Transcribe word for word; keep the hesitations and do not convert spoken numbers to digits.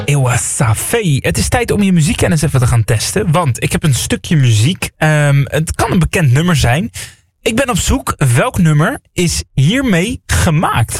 Ewasafe. Het is tijd om je muziekkennis even te gaan testen. Want ik heb een stukje muziek. Um, het kan een bekend nummer zijn. Ik ben op zoek welk nummer is hiermee gemaakt.